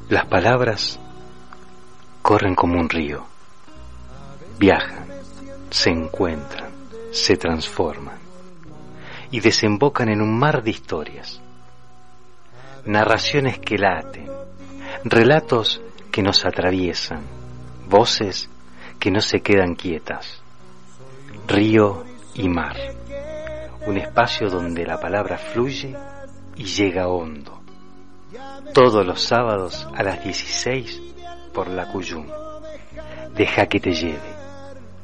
Las palabras corren como un río, viajan, se encuentran, se transforman y desembocan en un mar de historias, narraciones que laten, relatos que nos atraviesan, voces que no se quedan quietas, río y mar, un espacio donde la palabra fluye y llega hondo, todos los sábados a las 16 por la Cuyum. Deja que te lleve.